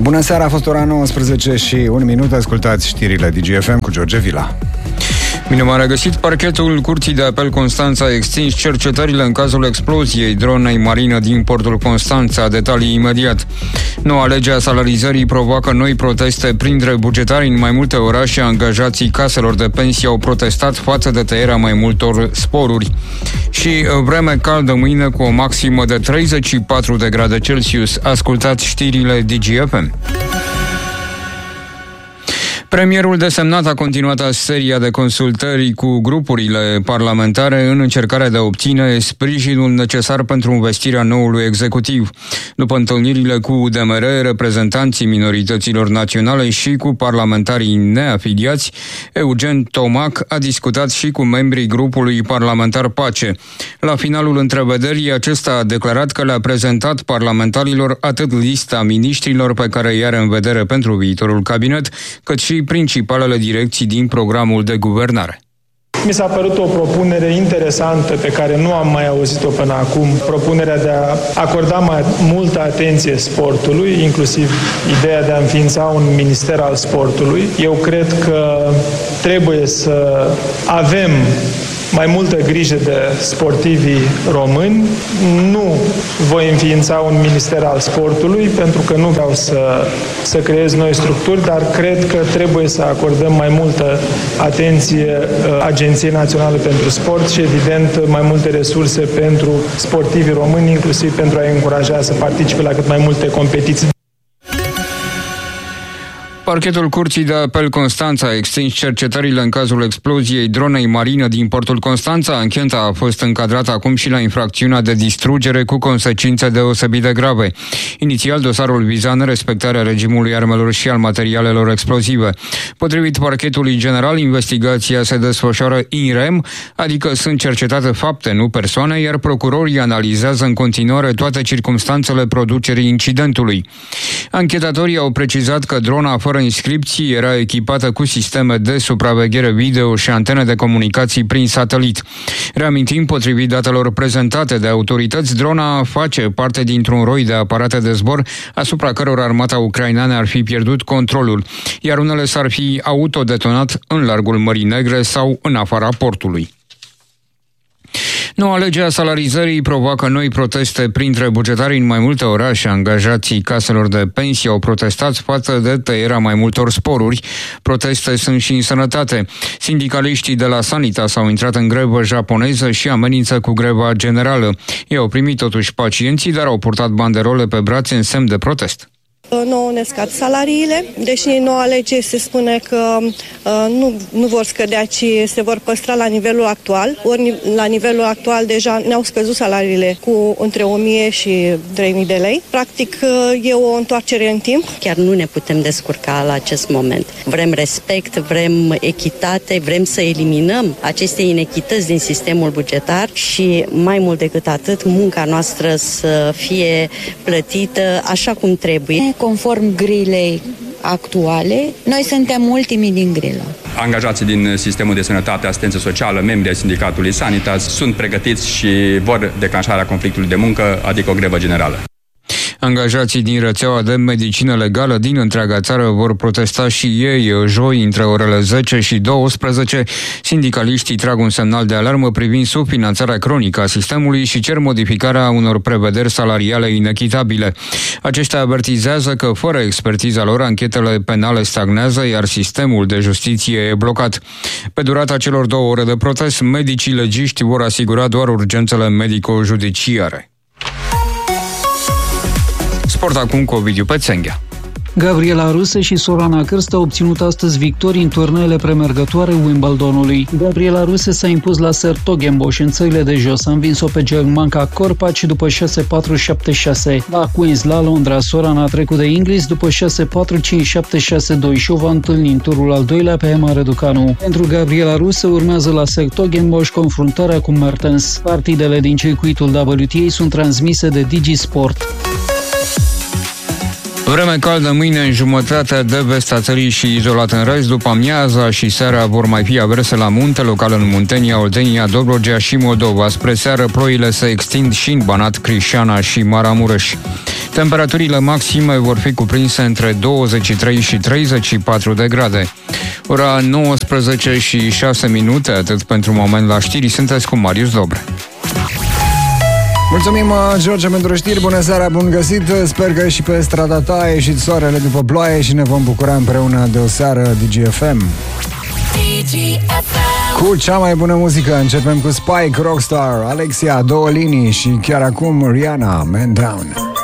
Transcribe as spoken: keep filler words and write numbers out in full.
Bună seara, a fost ora nouăsprezece și un minut, ascultați știrile D G F M cu George Vila. Bine m-a regăsit. Parchetul Curții de Apel Constanța a extins cercetările în cazul exploziei dronei marină din portul Constanța. Detalii imediat. Noua lege a salarizării provoacă noi proteste printre bugetari în mai multe orașe. Angajații caselor de pensii au protestat față de tăierea mai multor sporuri. Și vreme caldă mâine cu o maximă de treizeci și patru de grade Celsius. Ascultați știrile D G F M. Premierul desemnat a continuat seria de consultări cu grupurile parlamentare în încercarea de a obține sprijinul necesar pentru investirea noului executiv. După întâlnirile cu U D M R, reprezentanții minorităților naționale și cu parlamentarii neafiliați, Eugen Tomac a discutat și cu membrii grupului parlamentar Pace. La finalul întrevederii, acesta a declarat că le-a prezentat parlamentarilor atât lista miniștrilor pe care i-are în vedere pentru viitorul cabinet, cât și principalele direcții din programul de guvernare. Mi s-a părut o propunere interesantă pe care nu am mai auzit-o până acum, propunerea de a acorda mai multă atenție sportului, inclusiv ideea de a înființa un minister al sportului. Eu cred că trebuie să avem mai multă grijă de sportivii români. Nu voi înființa un minister al sportului pentru că nu vreau să, să creez noi structuri, dar cred că trebuie să acordăm mai multă atenție Agenției Naționale pentru Sport și, evident, mai multe resurse pentru sportivii români, inclusiv pentru a-i încuraja să participe la cât mai multe competiții. Parchetul Curții de Apel Constanța a extins cercetările în cazul exploziei dronei marină din portul Constanța. Ancheta a fost încadrată acum și la infracțiunea de distrugere cu consecințe deosebit de grave. Inițial, dosarul viza nerespectarea regimului armelor și al materialelor explozive. Potrivit Parchetului General, investigația se desfășoară in rem, adică sunt cercetate fapte, nu persoane, iar procurorii analizează în continuare toate circumstanțele producerii incidentului. Anchetatorii au precizat că drona fără inscripții era echipată cu sisteme de supraveghere video și antene de comunicații prin satelit. Reamintim, potrivit datelor prezentate de autorități, drona face parte dintr-un roi de aparate de zbor asupra căror armata ucraineană ar fi pierdut controlul, iar unele s-ar fi autodetonat în largul Mării Negre sau în afara portului. Noua lege a salarizării provoacă noi proteste printre bugetari în mai multe orașe. Angajații caselor de pensii au protestat față de tăierea mai multor sporuri. Proteste sunt și în sănătate. Sindicaliștii de la Sanitas au intrat în grevă japoneză și amenință cu greva generală. Ei au primit totuși pacienții, dar au purtat banderole pe brațe în semn de protest. Nouă ne scad salariile, deși în noua lege se spune că uh, nu, nu vor scădea, ci se vor păstra la nivelul actual. Ori la nivelul actual deja ne-au scăzut salariile cu între o mie și trei mii de lei. Practic e o întoarcere în timp. Chiar nu ne putem descurca la acest moment. Vrem respect, vrem echitate, vrem să eliminăm aceste inechități din sistemul bugetar și mai mult decât atât, munca noastră să fie plătită așa cum trebuie. Conform grilei actuale, noi suntem ultimii din grilă. Angajații din sistemul de sănătate, asistență socială, membri ai sindicatului Sanitas sunt pregătiți și vor declanșarea conflictului de muncă, adică o grevă generală. Angajații din rețeaua de medicină legală din întreaga țară vor protesta și ei joi între orele zece și douăsprezece. Sindicaliștii trag un semnal de alarmă privind subfinanțarea cronică a sistemului și cer modificarea unor prevederi salariale inechitabile. Aceștia avertizează că fără expertiza lor, anchetele penale stagnează, iar sistemul de justiție e blocat. Pe durata celor două ore de protest, medicii legiști vor asigura doar urgențele medico-judiciare. Sport acum cu Ovidiu Pețenghea. Gabriela Ruse și Sorana Cârstă au obținut astăzi victorii în turneele premergătoare Wimbledonului. Gabriela Ruse s-a impus la Sertogenbosch în țările de jos, a învins-o pe germanca Korpac după șase patru șapte șase. La Queens, la Londra, Sorana a trecut de Inglis după șase patru cinci șapte șase doi și o va întâlni în turul al doilea pe Emma Raducanu. Pentru Gabriela Ruse urmează la Sertogenbosch confruntarea cu Mertens. Partidele din circuitul W T A sunt transmise de Digi Sport. Vreme caldă mâine în jumătatea de vest a țării și izolat în rest. După amiaza și seara vor mai fi averse la munte, local în Muntenia, Oltenia, Dobrogea și Moldova. Spre seară ploile se extind și în Banat, Crișana și Maramureș. Temperaturile maxime vor fi cuprinse între douăzeci și trei și treizeci și patru de grade. Ora nouăsprezece și șase minute, atât pentru moment la știri, sunteți cu Marius Dobre. Mulțumim, George, pentru știri. Bună seara, bun găsit. Sper că și pe strada ta a ieșit soarele după ploaie și ne vom bucura împreună de o seară D G F M. Cu cea mai bună muzică începem cu Spike, Rockstar, Alexia, Două Linii și chiar acum Rihanna, Man Down.